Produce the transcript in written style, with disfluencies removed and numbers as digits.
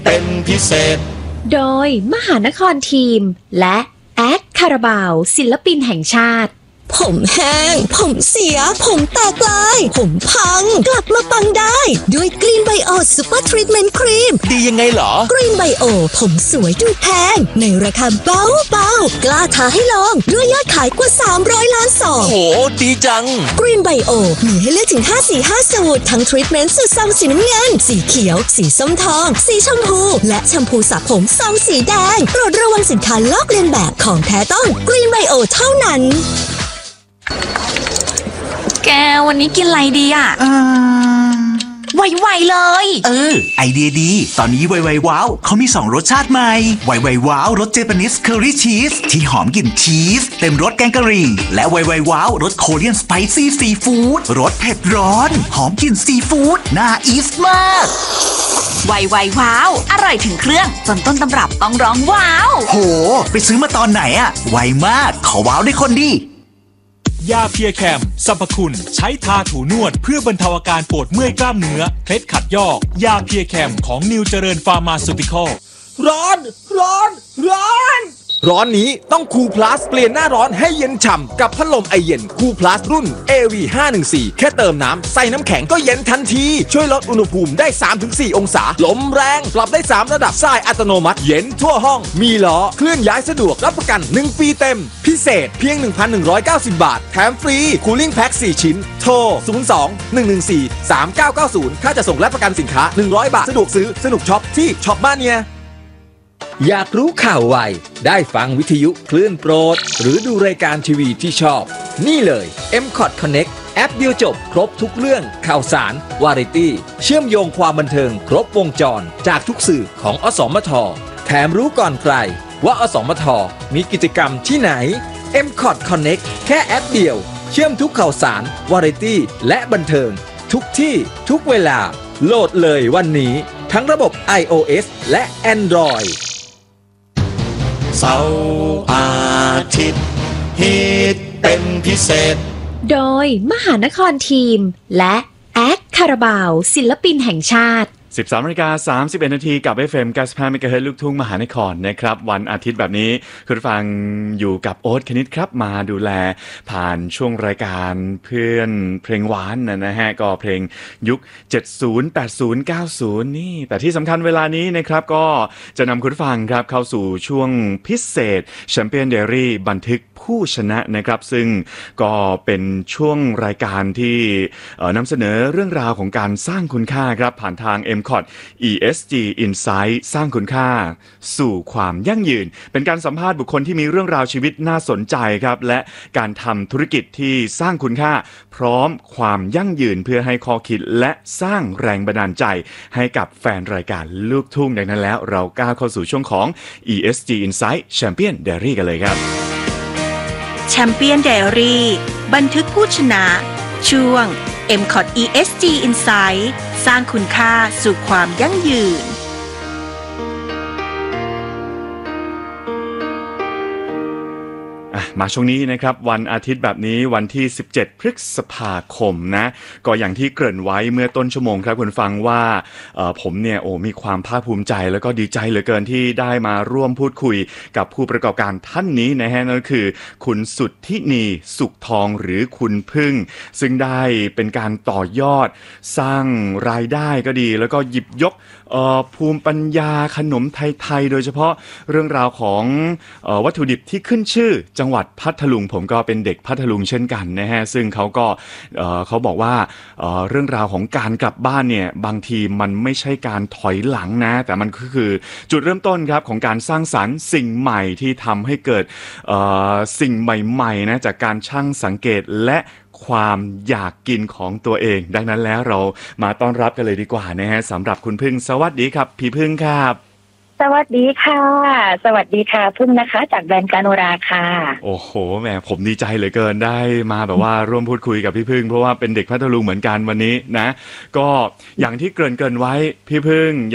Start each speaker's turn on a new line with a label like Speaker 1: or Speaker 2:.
Speaker 1: เป็นพิเศษ
Speaker 2: โดยมหานครทีมและแอดคาราบาวศิลปินแห่งชาติ
Speaker 3: ผมแห้งผมเสียผมแตกลายผมพังกลับมาปังได้ด้วยกรีนไบโอซูเปอร์ทรีทเมนต์ครีม
Speaker 1: ดียังไงเหรอก
Speaker 3: รีนไบโอผมสวยดูแพงในราคาเบากล้าท้าให้ลองด้วยยอดขายกว่า300 ล้านซอง
Speaker 1: โหดีจัง
Speaker 3: กรีนไบโอมีให้เลือกถึง5สูตรทั้งทรีทเมนต์สูตรซองสีน้ำเงินสีเขียวสีส้มทองสีชมพูและแชมพูสระผมซองสีแดงโปรดระวังสินค้าลอกเลียนแบบของแท้ต้องกรีนไบโอเท่านั้น
Speaker 4: แกวันนี้กินอะไรดีอ่ะไวๆเลย
Speaker 5: ไอเดียดีตอนนี้ไวว้าวเขามี2รสชาติใหม่ไวว้าวรสเจแปนิสเคอรี่ชีสที่หอมกลิ่นชีสเต็มรสแกงกะหรี่และไวว้าวรสโคเรียนสไปซี่ซีฟู้ดรสเผ็ดร้อนหอมกลิ่นซีฟู้ดน่าอีสมาก
Speaker 4: ไวว้าวอร่อยถึงเครื่องจนต้นตำรับต้องร้องว้าว
Speaker 5: โหไปซื้อมาตอนไหนอะไวมากขอว้าวได้คนดี
Speaker 6: ยาเพียแคมสรรพคุณใช้ทาถูนวดเพื่อบรรเทาอาการปวดเมื่อยกล้ามเนื้อเคล็ดขัดยอกยาเพียแคมของนิวเจริญฟาร์มาซูติคอล
Speaker 7: ร้อนนี้ต้องคูลพลัสเปลี่ยนหน้าร้อนให้เย็นฉ่ำกับพัดลมไอเย็นคูลพลัสรุ่น AV514 แค่เติมน้ำใส่น้ำแข็งก็เย็นทันทีช่วยลดอุณหภูมิได้ 3-4 องศาลมแรงปรับได้3ระดับส่ายอัตโนมัติเย็นทั่วห้องมีล้อเคลื่อนย้ายสะดวกรับประกัน1ปีเต็มพิเศษเพียง 1,190 บาทแถมฟรีคูลิ่งแพ็ค4ชิ้นโทร 02-114-3990 ค่าจะส่งและประกันสินค้า100 บาทสะดวกซื้อสนุกช็อปที่ช็อปบ้านเนี่ยอยากรู้ข่าวไวได้ฟังวิทยุคลื่นโปรดหรือดูรายการทีวีที่ชอบนี่เลย M-Cot Connect แอปเดียวจบครบทุกเรื่องข่าวสารวาไรตี้เชื่อมโยงความบันเทิงครบวงจรจากทุกสื่อของอสมทแถมรู้ก่อนใครว่าอสมทมีกิจกรรมที่ไหน M-Cot Connect แค่แอปเดียวเชื่อมทุกข่าวสารวาไรตี้และบันเทิงทุกที่ทุกเวลาโหลดเลยวันนี้ทั้งระบบ iOS และ Android
Speaker 1: เสาร์อาทิตย์ฮิตเป็นพิเศษ
Speaker 2: โดยมหานครทีมและแอดคาราบาวศิลปินแห่งชาติ
Speaker 8: 13:31 นาทีกับ FM 95 MHz ลูกทุ่งมหานครนะครับวันอาทิตย์แบบนี้คุณฟังอยู่กับโอ๊ตคณิตครับมาดูแลผ่านช่วงรายการเพื่อนเพลงหวานนะฮะก็เพลงยุค70 80 90นี่แต่ที่สำคัญเวลานี้นะครับก็จะนำคุณฟังครับเข้าสู่ช่วงพิเศษแชมเปี้ยนไดอารี่บันทึกผู้ชนะนะครับซึ่งก็เป็นช่วงรายการที่นำเสนอเรื่องราวของการสร้างคุณค่าครับผ่านทาง M-Cot ESG Insight สร้างคุณค่าสู่ความยั่งยืนเป็นการสัมภาษณ์บุคคลที่มีเรื่องราวชีวิตน่าสนใจครับและการทำธุรกิจที่สร้างคุณค่าพร้อมความยั่งยืนเพื่อให้ข้อคิดและสร้างแรงบันดาลใจให้กับแฟนรายการลูกทุ่งดังนั้นแล้วเราก้าวเข้าสู่ช่วงของ ESG Insight Champion Diary กันเลยครับ
Speaker 4: แชมเปี้ยนไดอารี่บันทึกผู้ชนะช่วง M-Cot ESG Insight สร้างคุณค่าสู่ความยั่งยืน
Speaker 8: มาช่วงนี้นะครับวันอาทิตย์แบบนี้วันที่17พฤษภาคมนะก็อย่างที่เกริ่นไว้เมื่อต้นชั่วโมงครับคุณฟังว่าผมเนี่ยมีความภาคภูมิใจแล้วก็ดีใจเหลือเกินที่ได้มาร่วมพูดคุยกับผู้ประกอบการท่านนี้นะฮะนั่นก็คือคุณสุทธินีสุขทองหรือคุณพึ่งซึ่งได้เป็นการต่อยอดสร้างรายได้ก็ดีแล้วก็หยิบยกภูมิปัญญาขนมไทยๆโดยเฉพาะเรื่องราวของวัตถุดิบที่ขึ้นชื่อจังหวัดพัทลุงผมก็เป็นเด็กพัทลุงเช่นกันนะฮะซึ่งเขาบอกว่าเรื่องราวของการกลับบ้านเนี่ยบางทีมันไม่ใช่การถอยหลังนะแต่มันก็คือจุดเริ่มต้นครับของการสร้างสรรค์สิ่งใหม่ที่ทำให้เกิดสิ่งใหม่ๆนะจากการชั่งสังเกตและความอยากกินของตัวเองดังนั้นแล้วเรามาต้อนรับกันเลยดีกว่านะฮะสำหรับคุณพึ่งสวัสดีครับพี่พึ่งครับ
Speaker 9: สวัสดีค่ะสวัสดีค่ะพึ่งนะคะจากแบรนด์กาโนราค่ะ
Speaker 8: โอ้โหแหมผมดีใจเหลือเกินได้มาแบบว่าร่วมพูดคุยกับพี่พึ่งเพราะว่าเป็นเด็กพัทลุงเหมือนกันวันนี้นะก็อย่างที่เกริ่นไว้พี่พึ่ง